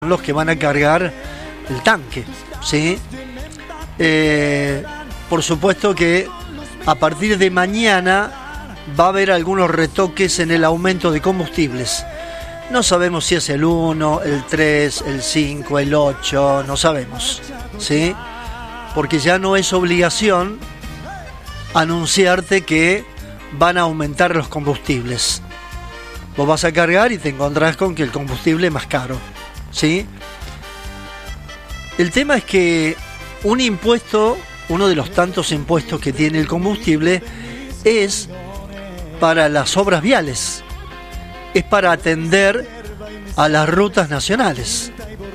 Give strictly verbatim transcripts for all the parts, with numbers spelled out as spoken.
los que van a cargar el tanque, ¿sí? Eh, por supuesto que a partir de mañana va a haber algunos retoques en el aumento de combustibles. No sabemos si es el uno, el tres, el cinco, el ocho, no sabemos, ¿sí? Porque ya no es obligación anunciarte que van a aumentar los combustibles. Vos vas a cargar y te encontrás con que el combustible es más caro, ¿sí? El tema es que un impuesto, uno de los tantos impuestos que tiene el combustible, es para las obras viales, es para atender a las rutas nacionales.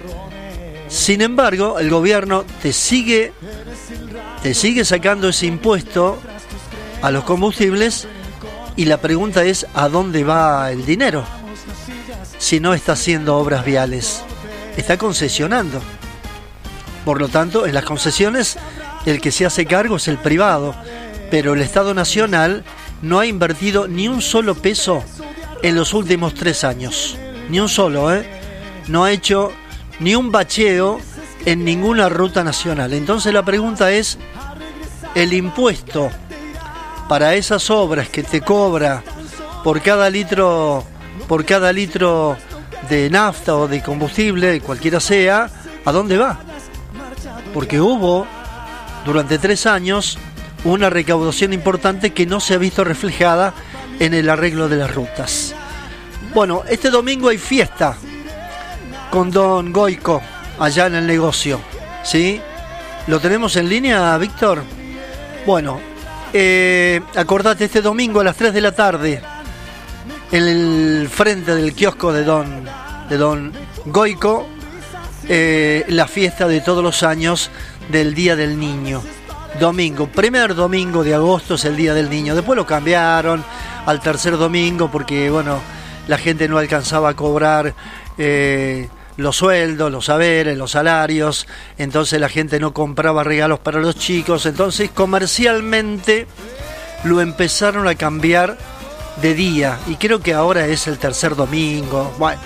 Sin embargo, el gobierno te sigue, te sigue sacando ese impuesto a los combustibles y la pregunta es ¿a dónde va el dinero? Si no está haciendo obras viales, está concesionando. Por lo tanto, en las concesiones el que se hace cargo es el privado, pero el Estado Nacional no ha invertido ni un solo peso en los últimos tres años. Ni un solo, ¿eh? No ha hecho ni un bacheo en ninguna ruta nacional. Entonces la pregunta es, el impuesto para esas obras que te cobra por cada litro, por cada litro de nafta o de combustible, cualquiera sea, ¿a dónde va? Porque hubo durante tres años una recaudación importante que no se ha visto reflejada en el arreglo de las rutas. Bueno, este domingo hay fiesta con Don Goico allá en el negocio, ¿sí? ¿Lo tenemos en línea, Víctor? Bueno, eh, acordate, este domingo a las tres de la tarde, en el frente del kiosco de Don, de Don Goico, eh, la fiesta de todos los años del Día del Niño. Domingo, primer domingo de agosto es el Día del Niño. Después lo cambiaron al tercer domingo porque, bueno, la gente no alcanzaba a cobrar eh, los sueldos, los saberes, los salarios. Entonces la gente no compraba regalos para los chicos. Entonces comercialmente lo empezaron a cambiar de día. Y creo que ahora es el tercer domingo. Bueno,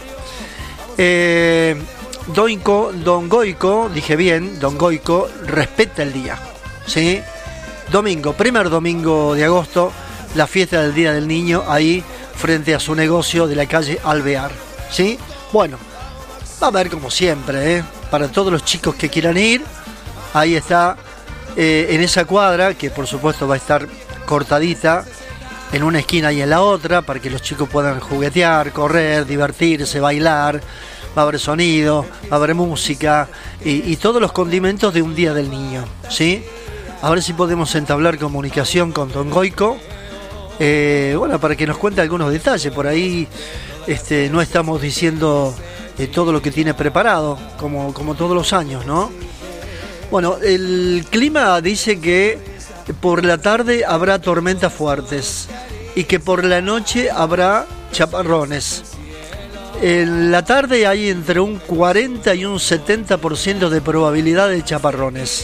eh, Don, Don Goico, dije bien, Don Goico respeta el día. ¿Sí? Domingo, primer domingo de agosto, la fiesta del Día del Niño, ahí frente a su negocio de la calle Alvear, ¿sí? Bueno, va a haber como siempre, ¿eh? Para todos los chicos que quieran ir, ahí está, eh, en esa cuadra, que por supuesto va a estar cortadita, en una esquina y en la otra, para que los chicos puedan juguetear, correr, divertirse, bailar. Va a haber sonido, va a haber música y, y todos los condimentos de un Día del Niño, ¿sí? A ver si podemos entablar comunicación con Don Goico, eh, bueno, para que nos cuente algunos detalles. Por ahí este, no estamos diciendo eh, todo lo que tiene preparado, como, como todos los años, ¿no? Bueno, el clima dice que por la tarde habrá tormentas fuertes y que por la noche habrá chaparrones. En la tarde hay entre un cuarenta y un setenta por ciento de probabilidad de chaparrones.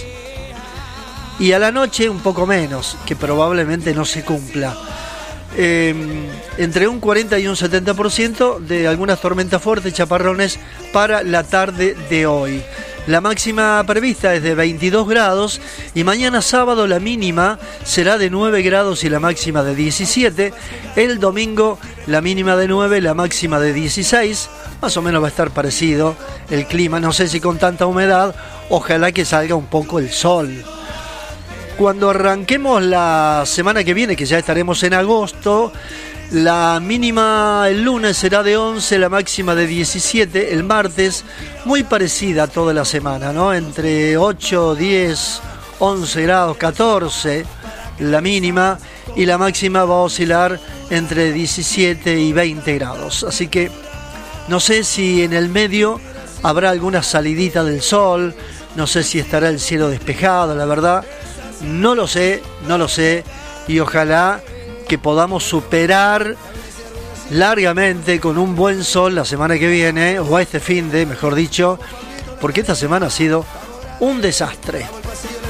Y a la noche un poco menos, que probablemente no se cumpla. Eh, entre un cuarenta y un setenta por ciento de algunas tormentas fuertes, chaparrones, para la tarde de hoy. La máxima prevista es de veintidós grados y mañana sábado la mínima será de nueve grados y la máxima de diecisiete. El domingo la mínima de nueve, la máxima de dieciséis. Más o menos va a estar parecido el clima, no sé si con tanta humedad, ojalá que salga un poco el sol. Cuando arranquemos la semana que viene, que ya estaremos en agosto, la mínima el lunes será de once, la máxima de diecisiete. El martes, muy parecida toda la semana, ¿no? Entre ocho, diez, once grados, catorce la mínima. Y la máxima va a oscilar entre diecisiete y veinte grados. Así que no sé si en el medio habrá alguna salidita del sol. No sé si estará el cielo despejado, la verdad. No lo sé, no lo sé. Y ojalá que podamos superar largamente con un buen sol la semana que viene, o a este fin de, mejor dicho, porque esta semana ha sido un desastre.